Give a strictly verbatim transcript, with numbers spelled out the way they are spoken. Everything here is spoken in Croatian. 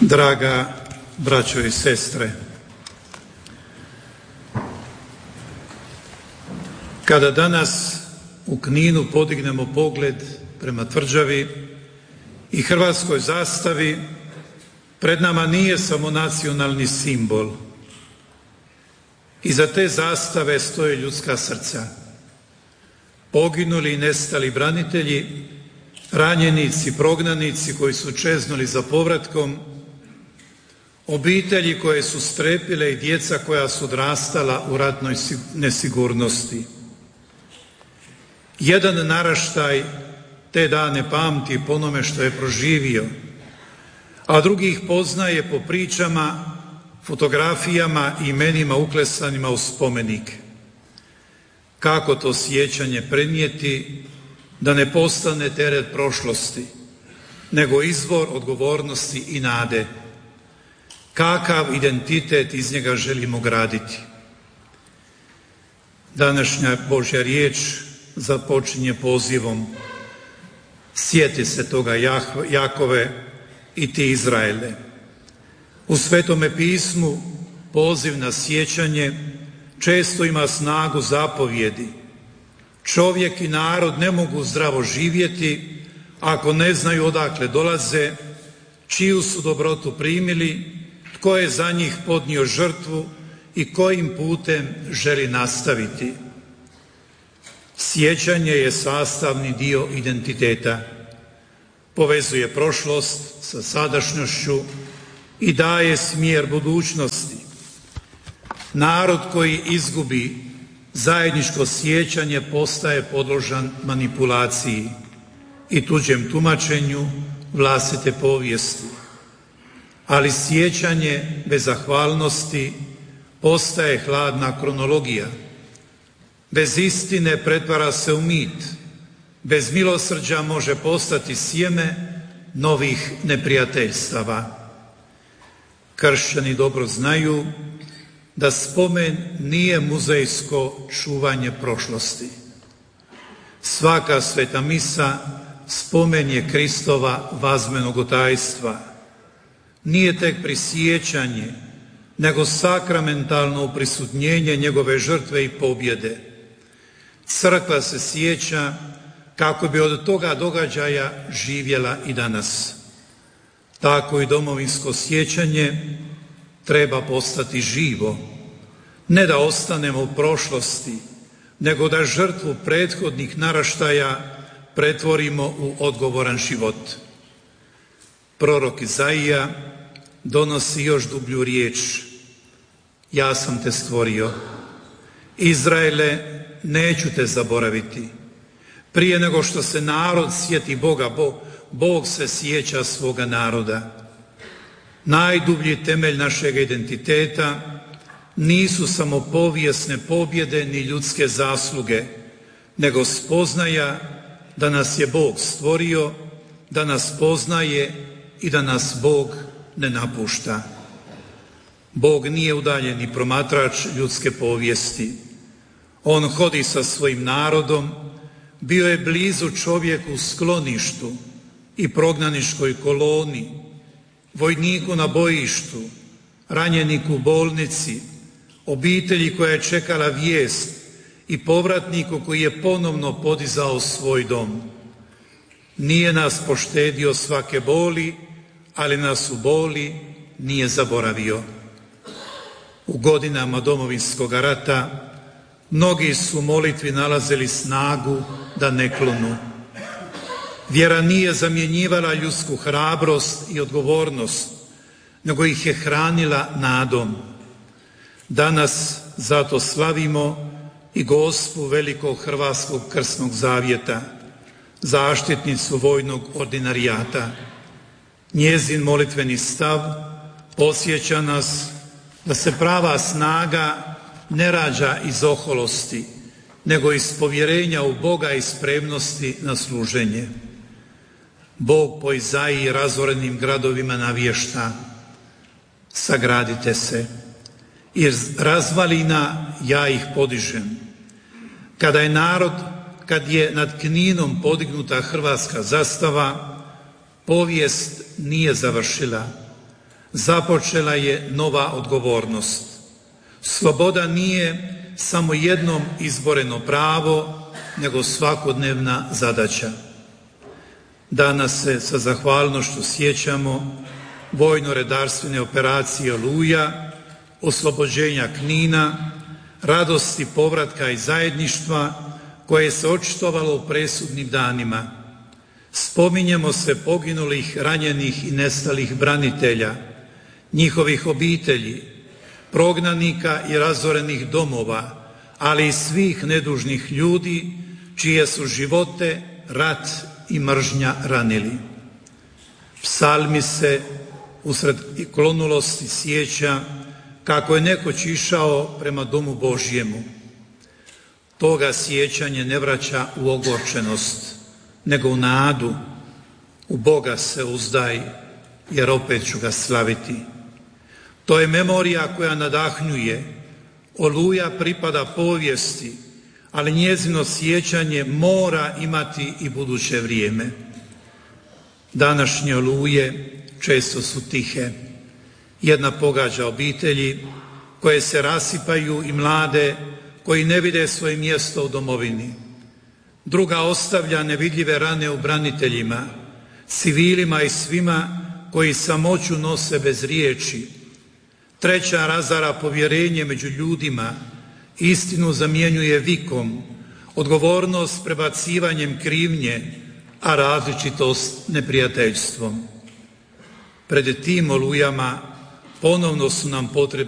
Draga braćo i sestre, kada danas u Kninu podignemo pogled prema tvrđavi i hrvatskoj zastavi, pred nama nije samo nacionalni simbol. Iza te zastave stoje ljudska srca. Poginuli i nestali branitelji, ranjenici, prognanici koji su čeznuli za povratkom, obitelji koje su strepile i djeca koja su odrastala u ratnoj nesigurnosti. Jedan naraštaj te dane pamti po onome što je proživio, a drugi ih poznaje po pričama, fotografijama i imenima uklesanima u spomenike. Kako to sjećanje prenijeti da ne postane teret prošlosti, nego izvor odgovornosti i nade? Kakav identitet iz njega želimo graditi? Današnja Božja riječ započinje pozivom: sjeti se toga Jakove i ti Izraele. U Svetome pismu poziv na sjećanje često ima snagu zapovjedi. Čovjek i narod ne mogu zdravo živjeti ako ne znaju odakle dolaze, čiju su dobrotu primili, tko je za njih podnio žrtvu i kojim putem želi nastaviti. Sjećanje je sastavni dio identiteta. Povezuje prošlost sa sadašnjošću i daje smjer budućnosti. Narod koji izgubi zajedničko sjećanje postaje podložan manipulaciji i tuđem tumačenju vlastite povijesti. Ali sjećanje bez zahvalnosti postaje hladna kronologija. Bez istine pretvara se u mit. Bez milosrđa može postati sjeme novih neprijateljstava. Kršćani dobro znaju da spomen nije muzejsko čuvanje prošlosti. Svaka sveta misa spomen je Kristova vazmenogotajstva. Nije tek prisjećanje, nego sakramentalno uprisutnjenje njegove žrtve i pobjede. Crkva se sjeća kako bi od toga događaja živjela i danas. Tako i domovinsko sjećanje treba postati živo. Ne da ostanemo u prošlosti, nego da žrtvu prethodnih naraštaja pretvorimo u odgovoran život. Prorok Izaija donosi još dublju riječ: ja sam te stvorio. Izraele, neću te zaboraviti. Prije nego što se narod sjeti Boga, Bog, Bog se sjeća svoga naroda. Najdublji temelj našeg identiteta nisu samo povijesne pobjede ni ljudske zasluge, nego spoznaja da nas je Bog stvorio, da nas poznaje i da nas Bog ne napušta. Bog nije udaljeni promatrač ljudske povijesti. On hodi sa svojim narodom, bio je blizu čovjeku u skloništu i prognaničkoj koloni, vojniku na bojištu, ranjeniku u bolnici, obitelji koja je čekala vijest i povratniku koji je ponovno podizao svoj dom. Nije nas poštedio svake boli, ali nas u boli nije zaboravio. U godinama Domovinskog rata mnogi su u molitvi nalazili snagu da ne klonu. Vjera nije zamjenjivala ljudsku hrabrost i odgovornost, nego ih je hranila nadom. Danas zato slavimo i Gospu velikog hrvatskog krsnog zavjeta, zaštitnicu vojnog ordinarijata. Njezin molitveni stav podsjeća nas da se prava snaga ne rađa iz oholosti, nego iz povjerenja u Boga i spremnosti na služenje. Bog po Izaiji razorenim gradovima navješta: sagradite se, iz razvalina ja ih podižem. Kada je narod, kad je nad Kninom podignuta hrvatska zastava, povijest nije završila. započela je nova odgovornost. Sloboda nije samo jednom izboreno pravo, nego svakodnevna zadaća. Danas se sa zahvalnošću sjećamo vojno-redarstvene operacije Oluja, oslobođenja Knina, radosti povratka i zajedništva koje se očitovalo u presudnim danima. Spominjemo se poginulih, ranjenih i nestalih branitelja, njihovih obitelji, prognanika i razorenih domova, ali i svih nedužnih ljudi čije su živote rat i mržnja ranili. Psalmi se usred klonulosti sjeća kako je nekoć išao prema domu Božjemu. Toga sjećanje ne vraća u ogorčenost, nego u nadu. U Boga se uzdaj, jer opet ću ga slaviti. To je memorija koja nadahnjuje. Oluja pripada povijesti, ali njezino sjećanje mora imati i buduće vrijeme. Današnje oluje često su tihe. Jedna pogađa obitelji koje se rasipaju i mlade koji ne vide svoje mjesto u domovini. Druga ostavlja nevidljive rane u braniteljima, civilima i svima koji samoću nose bez riječi. Treća razara povjerenje među ljudima, istinu zamjenjuje vikom, odgovornost prebacivanjem krivnje, a različitost neprijateljstvom. Pred tim olujama ponovno su nam potrebni